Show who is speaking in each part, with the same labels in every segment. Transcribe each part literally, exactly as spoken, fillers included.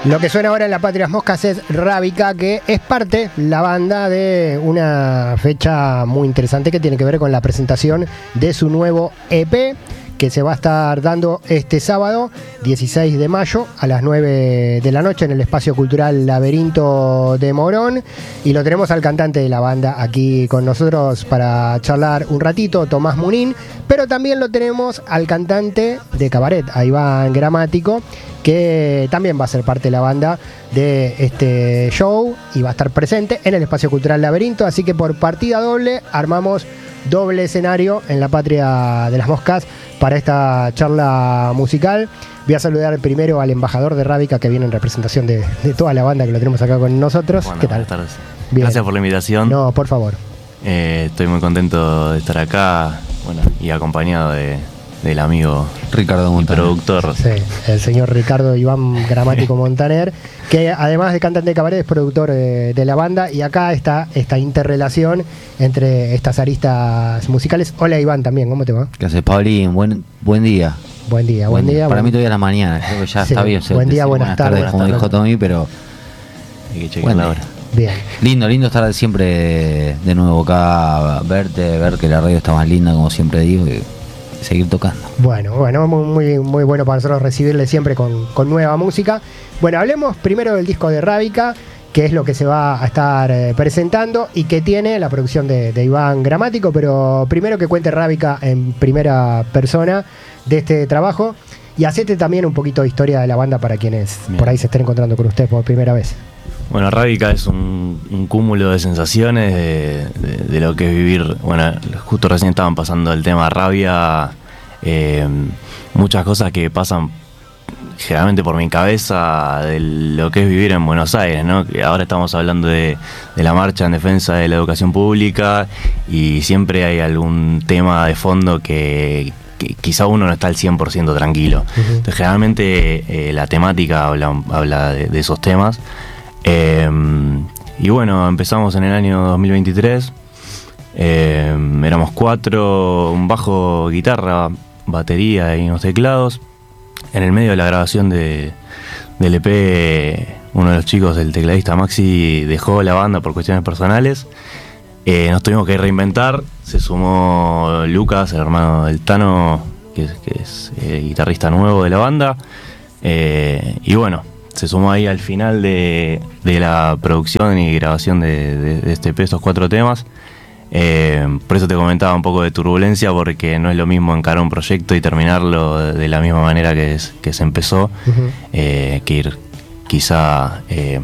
Speaker 1: Lo que suena ahora en La Patria Moscas es Rábica, que es parte, la banda, de una fecha muy interesante que tiene que ver con la presentación de su nuevo E P, que se va a estar dando este sábado, dieciséis de mayo, a las nueve de la noche, en el Espacio Cultural Laberinto de Morón. Y lo tenemos al cantante de la banda aquí con nosotros para charlar un ratito, Tomás Munín, pero también lo tenemos al cantante de cabaret, a Iván Gramático, que también va a ser parte de la banda de este show y va a estar presente en el Espacio Cultural Laberinto. Así que por partida doble armamos doble escenario en La Patria de las Moscas para esta charla musical. Voy a saludar primero al embajador de Rábica, que viene en representación de, de toda la banda que lo tenemos acá con nosotros.
Speaker 2: Bueno,
Speaker 1: ¿qué tal?
Speaker 2: Buenas tardes.
Speaker 1: Bien.
Speaker 2: Gracias por la invitación.
Speaker 1: No, por favor.
Speaker 2: Eh, estoy muy contento de estar acá, bueno, y acompañado de, del amigo
Speaker 3: Ricardo Montaner,
Speaker 2: productor.
Speaker 1: Sí, el señor Ricardo Iván Gramático Montaner, que además de cantante de cabaret es productor de, de la banda, y acá está esta interrelación entre estas aristas musicales. Hola Iván, también, ¿cómo te va?
Speaker 3: ¿Qué haces, Paulín? Buen, buen día.
Speaker 1: Buen día, buen, buen día.
Speaker 3: Para
Speaker 1: buen...
Speaker 3: mí todavía es la mañana, creo que ya
Speaker 1: sí,
Speaker 3: está bien.
Speaker 1: Buen día, buenas, buenas tardes,
Speaker 3: tardes, como dijo Tommy, pero
Speaker 2: Hay que chequear
Speaker 3: bueno,
Speaker 2: la hora.
Speaker 1: Bien.
Speaker 3: Lindo, lindo estar siempre de, de nuevo acá, verte, ver que la radio está más linda, como siempre digo, y seguir tocando.
Speaker 1: Bueno, bueno, muy, muy, muy bueno para nosotros recibirle siempre con, con nueva música. Bueno, hablemos primero del disco de Rábica, que es lo que se va a estar eh, presentando y que tiene la producción de, de Iván Gramático, pero primero que cuente Rábica en primera persona de este trabajo y hacete también un poquito de historia de la banda para quienes Bien. por ahí se estén encontrando con usted por primera vez.
Speaker 2: Bueno, Rábica es un, un cúmulo de sensaciones de, de, de lo que es vivir. Bueno, justo recién estaban pasando el tema rabia, eh, muchas cosas que pasan generalmente por mi cabeza de lo que es vivir en Buenos Aires, ¿no? Que ahora estamos hablando de, de la marcha en defensa de la educación pública y siempre hay algún tema de fondo que, que quizá uno no está al cien por ciento tranquilo. Uh-huh. Entonces, generalmente eh, la temática habla, habla de, de esos temas. Eh, y bueno, empezamos en el año dos mil veintitrés. Eh, éramos cuatro, un bajo, guitarra, batería y unos teclados. En el medio de la grabación de, del E P, uno de los chicos, el tecladista Maxi, dejó la banda por cuestiones personales. Eh, nos tuvimos que reinventar. Se sumó Lucas, el hermano del Tano, que es, que es eh, guitarrista nuevo de la banda. Eh, y bueno, se sumó ahí al final de, de la producción y grabación de, de, de este E P, estos cuatro temas. Eh, por eso te comentaba un poco de turbulencia, porque no es lo mismo encarar un proyecto y terminarlo de, de la misma manera que, es, que se empezó, uh-huh. eh, que ir quizá eh,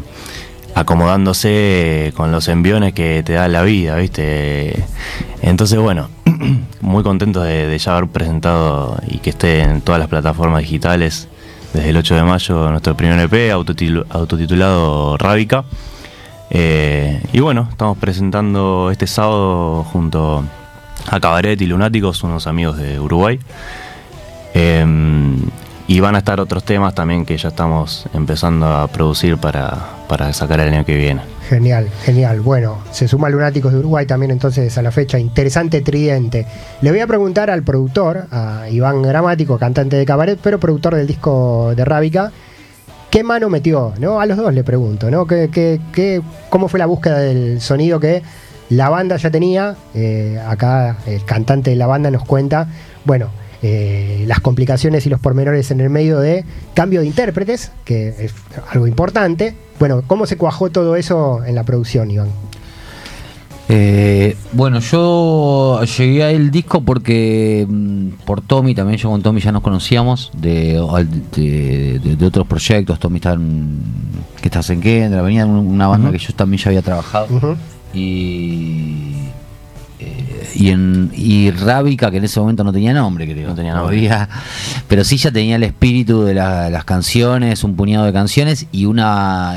Speaker 2: acomodándose con los enviones que te da la vida, ¿viste? Entonces, bueno, muy contento de, de ya haber presentado y que esté en todas las plataformas digitales desde el ocho de mayo nuestro primer E P, autotitul- autotitulado Rábica. Eh, y bueno, estamos presentando este sábado junto a Cabaret y Lunáticos, unos amigos de Uruguay. Eh, y van a estar otros temas también que ya estamos empezando a producir para, para sacar el año que viene.
Speaker 1: Genial, genial. Bueno, se suma Lunáticos de Uruguay también entonces a la fecha. Interesante tridente. Le voy a preguntar al productor, a Iván Gramático, cantante de Cabaret, pero productor del disco de Rábica, ¿qué mano metió? ¿No? A los dos le pregunto, ¿no? ¿Qué, qué, qué, ¿Cómo fue la búsqueda del sonido que la banda ya tenía? Eh, acá el cantante de la banda nos cuenta, bueno, eh, las complicaciones y los pormenores en el medio de cambio de intérpretes, que es algo importante. Bueno, ¿cómo se cuajó todo eso en la producción, Iván?
Speaker 3: Eh, bueno, yo llegué al disco porque por Tommy, también yo con Tommy ya nos conocíamos de, de, de, de otros proyectos. Tommy está en, que estás en Kendra, venía de una banda uh-huh. que yo también ya había trabajado. Uh-huh. Y eh, y en y Rábica, que en ese momento no tenía nombre, creo.
Speaker 2: No tenía nombre.
Speaker 3: Todavía, pero sí ya tenía el espíritu de la, las canciones, un puñado de canciones y una...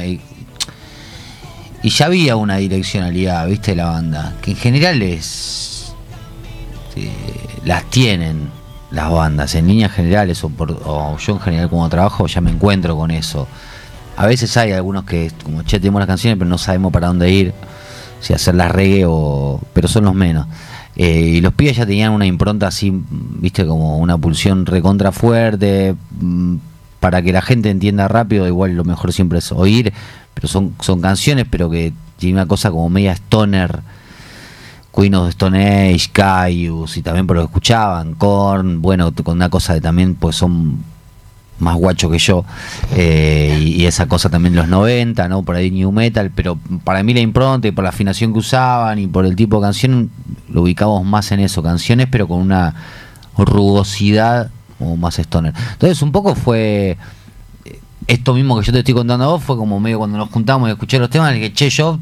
Speaker 3: Y ya había una direccionalidad, ¿viste? De la banda, que en general es eh, las tienen las bandas, en líneas generales, o, por, o yo en general como trabajo ya me encuentro con eso. A veces hay algunos que, como, che, tenemos las canciones, pero no sabemos para dónde ir, si hacerlas reggae o... pero son los menos. Eh, y los pibes ya tenían una impronta así, ¿viste? Como una pulsión recontra fuerte, para que la gente entienda rápido, igual lo mejor siempre es oír, pero son, son canciones, pero que tienen una cosa como media stoner, Queen of the Stone Age, Caius, y también por lo que escuchaban, Korn, bueno, con una cosa de también, pues son más guacho que yo, eh, y, y esa cosa también de los noventa, ¿no? Por ahí New Metal, pero para mí la impronta y por la afinación que usaban y por el tipo de canción, lo ubicamos más en eso, canciones pero con una rugosidad como más stoner. Entonces un poco fue esto mismo que yo te estoy contando a vos, fue como medio cuando nos juntamos y escuché los temas, y que che, yo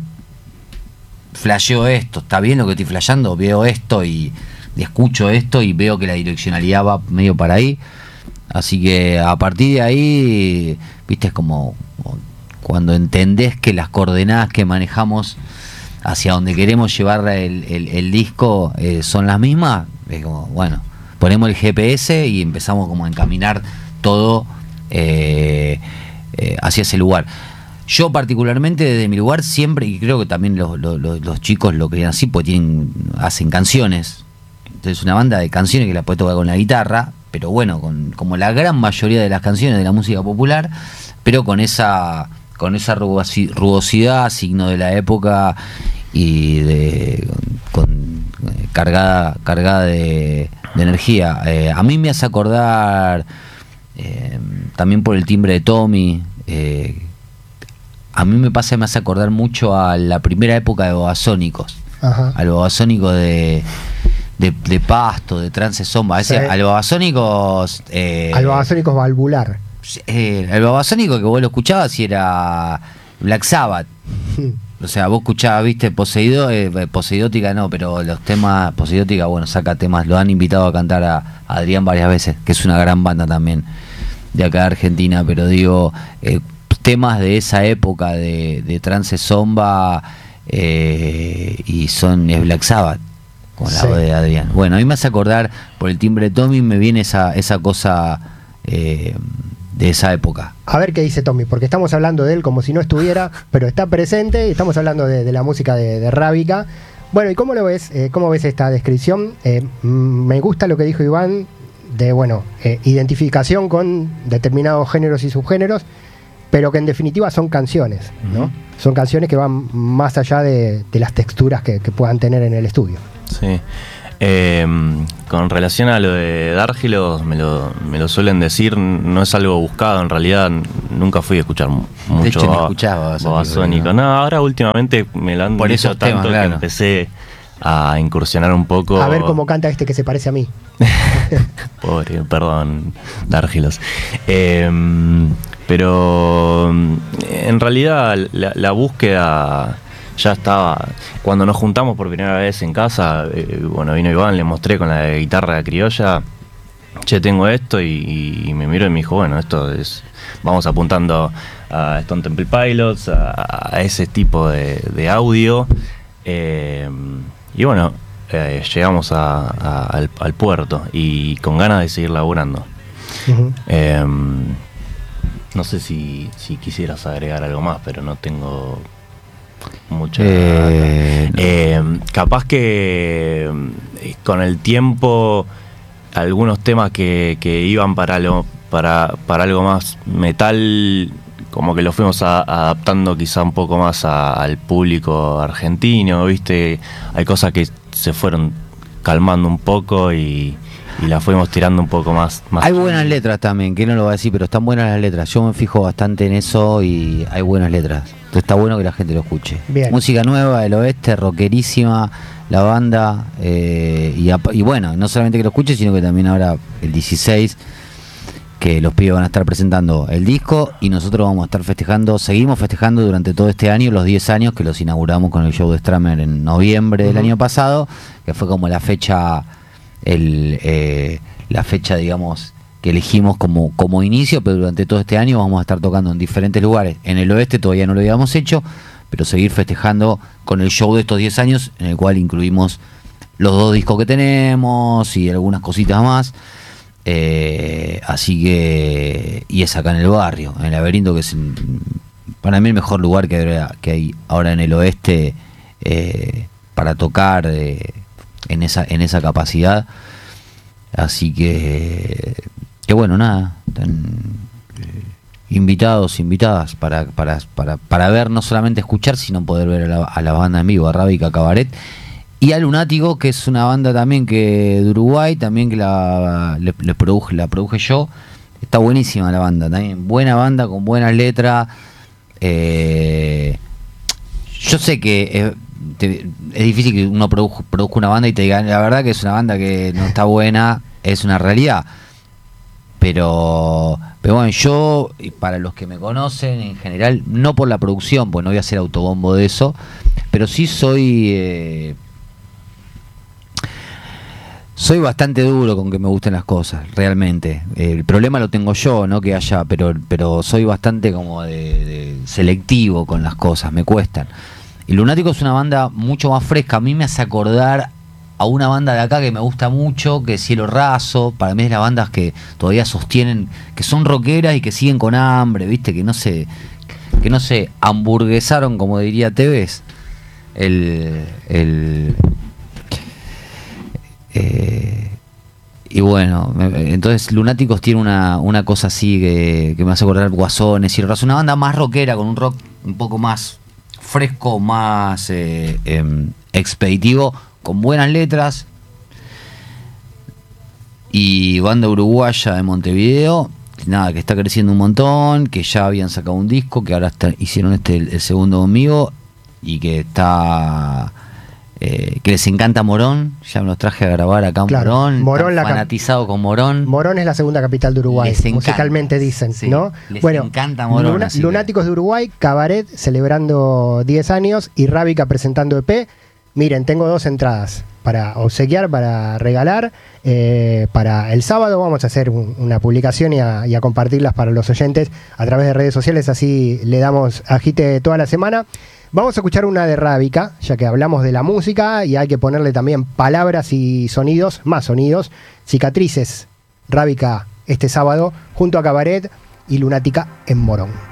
Speaker 3: flasheo esto, está bien lo que estoy flasheando, veo esto y, y escucho esto y veo que la direccionalidad va medio para ahí. Así que a partir de ahí, viste, es como cuando entendés que las coordenadas que manejamos hacia donde queremos llevar el, el, el disco eh, son las mismas, es como, bueno, ponemos el G P S y empezamos como a encaminar todo eh, eh, hacia ese lugar. Yo particularmente desde mi lugar siempre, y creo que también los, los, los chicos lo crean así, porque tienen, hacen canciones. Entonces una banda de canciones que la puede tocar con la guitarra, pero bueno, con como la gran mayoría de las canciones de la música popular, pero con esa con esa rugosidad, signo de la época y de con, con cargada cargada de, de energía. Eh, a mí me hace acordar eh, también por el timbre de Tommy. Eh, a mí me pasa, me hace acordar mucho a la primera época de Babasónicos, Ajá. a los Babasónicos de De, de Pasto, de Trance Zomba, ese, sí. Al Babasónicos eh,
Speaker 1: al Babasónicos valvular,
Speaker 3: eh, el Babasónico que vos lo escuchabas y era Black Sabbath. O sea, vos escuchabas, viste, Poseidó, eh, Poseidótica no, pero los temas, Poseidótica, bueno, saca temas, lo han invitado a cantar a, a Adrián varias veces, que es una gran banda también de acá de Argentina, pero digo, eh, temas de esa época de, de Trance Zomba eh, y son, es Black Sabbath. Con la voz sí. de Adrián. Bueno, a mí me hace acordar, por el timbre de Tommy, me viene esa, esa cosa eh, de esa época.
Speaker 1: A ver qué dice Tommy, porque estamos hablando de él como si no estuviera, pero está presente, y estamos hablando de, de la música de, de Rábica. Bueno, ¿y cómo lo ves? Eh, ¿Cómo ves esta descripción? Eh, me gusta lo que dijo Iván, de, bueno, eh, identificación con determinados géneros y subgéneros, pero que en definitiva son canciones, ¿no? Uh-huh. Son canciones que van más allá de, de las texturas que, que puedan tener en el estudio.
Speaker 2: Sí. Eh, con relación a lo de Dárgilos, me lo, me lo suelen decir, no es algo buscado, en realidad nunca fui a escuchar mucho.
Speaker 3: De hecho, no escuchaba
Speaker 2: Babasónico. No, ahora últimamente me lo han
Speaker 3: Por
Speaker 2: dicho
Speaker 3: esos
Speaker 2: tanto
Speaker 3: temas, claro.
Speaker 2: que empecé a incursionar un poco.
Speaker 1: A ver cómo canta este que se parece a mí.
Speaker 2: Pobre, perdón, Dárgilos. Eh, pero en realidad la, la búsqueda ya estaba. Cuando nos juntamos por primera vez en casa, eh, bueno, vino Iván, le mostré con la guitarra criolla, che, tengo esto, y, y me miró y me dijo, bueno, esto es, vamos apuntando a Stone Temple Pilots, a, a ese tipo de, de audio, eh, y bueno, eh, llegamos a, a, al, al puerto y con ganas de seguir laburando. Uh-huh. eh, no sé si, si quisieras agregar algo más, pero no tengo mucha
Speaker 3: eh, no.
Speaker 2: eh, capaz que eh, con el tiempo algunos temas que, que iban para lo para, para algo más metal, como que lo fuimos a, adaptando quizá un poco más a, al público argentino, viste, hay cosas que se fueron calmando un poco y y la fuimos tirando un poco más, más.
Speaker 3: Hay buenas letras también, que no lo voy a decir, pero están buenas las letras. Yo me fijo bastante en eso y hay buenas letras. Entonces está bueno que la gente lo escuche.
Speaker 1: Bien.
Speaker 3: Música nueva del oeste, rockerísima, la banda. Eh, y, y bueno, no solamente que lo escuche, sino que también ahora el dieciséis, que los pibes van a estar presentando el disco y nosotros vamos a estar festejando, seguimos festejando durante todo este año los diez años que los inauguramos con el show de Stramer en noviembre uh-huh. del año pasado, que fue como la fecha... El, eh, la fecha, digamos, que elegimos como, como inicio, pero durante todo este año vamos a estar tocando en diferentes lugares. En el oeste todavía no lo habíamos hecho, pero seguir festejando con el show de estos diez años, en el cual incluimos los dos discos que tenemos y algunas cositas más. Eh, así que, y es acá en el barrio, en el Laberinto, que es el, para mí el mejor lugar que, que hay ahora en el oeste eh, para tocar. Eh, en esa en esa capacidad, así que que bueno, nada, tan, eh, invitados, invitadas, para, para, para, para ver, no solamente escuchar, sino poder ver a la, a la banda en vivo, a Rábica Cabaret. Y a Lunático, que es una banda también que de Uruguay, también que la, le, le produje, la produje yo. Está buenísima la banda, también buena banda, con buenas letras. Eh, yo sé que eh, te, es difícil que uno produzca, produzca una banda y te diga, la verdad que es una banda que no está buena, es una realidad. Pero, pero bueno, yo, para los que me conocen en general, no por la producción, pues no voy a hacer autobombo de eso, pero sí soy... Eh, Soy bastante duro con que me gusten las cosas, realmente. El problema lo tengo yo, no que haya, pero pero soy bastante como de, de selectivo con las cosas, me cuestan. Y Lunático es una banda mucho más fresca. A mí me hace acordar a una banda de acá que me gusta mucho, que es Cielo Raso. Para mí es las bandas que todavía sostienen, que son rockeras y que siguen con hambre, ¿viste? Que no se, que no se hamburguesaron, como diría Tevez. El... el Eh, y bueno, me, entonces Lunáticos tiene una, una cosa así que, que me hace acordar Guasones y una banda más rockera, con un rock un poco más fresco, más eh, eh, expeditivo, con buenas letras. Y banda uruguaya de Montevideo, nada, que está creciendo un montón, que ya habían sacado un disco, que ahora está, hicieron este el, el segundo conmigo, y que está... Eh, que les encanta Morón, ya me los traje a grabar acá en
Speaker 1: claro,
Speaker 3: Morón,
Speaker 1: Morón la
Speaker 3: fanatizado con Morón.
Speaker 1: Morón es la segunda capital de Uruguay,
Speaker 3: encanta,
Speaker 1: musicalmente dicen,
Speaker 3: sí,
Speaker 1: ¿no?
Speaker 3: Les
Speaker 1: bueno,
Speaker 3: encanta Morón.
Speaker 1: Luna, Lunáticos que... de Uruguay, Cabaret celebrando diez años y Rábica presentando E P. Miren, tengo dos entradas para obsequiar, para regalar. Eh, para el sábado vamos a hacer un, una publicación y a, y a compartirlas para los oyentes a través de redes sociales, así le damos agite toda la semana. Vamos a escuchar una de Rábica, ya que hablamos de la música y hay que ponerle también palabras y sonidos, más sonidos. Cicatrices, Rábica este sábado, junto a Cabaret y Lunática en Morón.